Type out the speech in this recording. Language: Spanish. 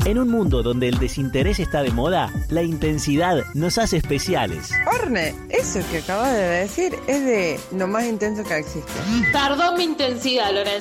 En un mundo donde el desinterés está de moda, la intensidad nos hace especiales. Orne, eso que acabas de decir es de lo más intenso que existe. Tardó mi intensidad, Lorenzo.